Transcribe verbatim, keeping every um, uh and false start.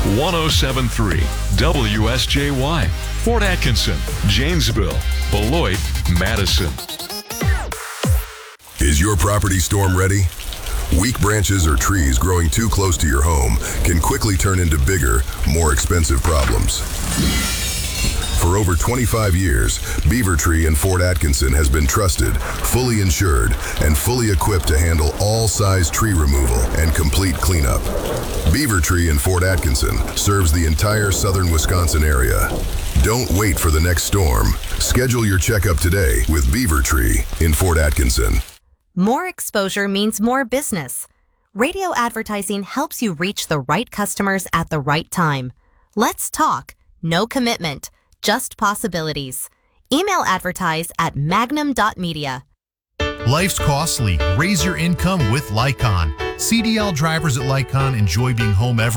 one oh seven point three W S J Y, Fort Atkinson, Janesville, Beloit, Madison. Is your property storm ready? Weak branches or trees growing too close to your home can quickly turn into bigger, more expensive problems. For over twenty-five years, Beaver Tree in Fort Atkinson has been trusted, fully insured, and fully equipped to handle all size tree removal and complete cleanup. Beaver Tree in Fort Atkinson serves the entire southern Wisconsin area. Don't wait for the next storm. Schedule your checkup today with Beaver Tree in Fort Atkinson. More exposure means more business. Radio advertising helps you reach the right customers at the right time. Let's talk. No commitment. Just possibilities. Email advertise at magnum dot media. Life's costly. Raise your income with Lycon. C D L drivers at Lycon enjoy being home every